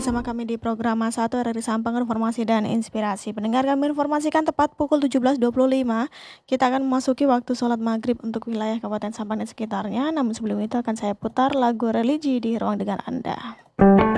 bersama kami di program A1 RRI Sampang, Informasi dan Inspirasi. Pendengar, kami informasikan tepat pukul 17.25 kita akan memasuki waktu sholat maghrib untuk wilayah Kabupaten Sampang dan sekitarnya. Namun sebelum itu akan saya putar lagu religi di ruang dengar Anda.